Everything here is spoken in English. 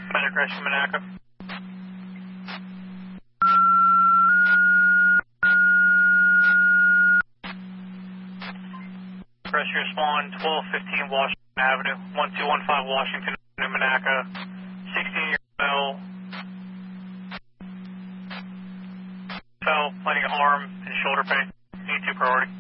Minor crash in Monaco. Crash your spawn 1215 Washington Avenue, 1215 Washington Avenue, Monaco. 16-year male. Fell, plenty of arm and shoulder pain. E2 priority.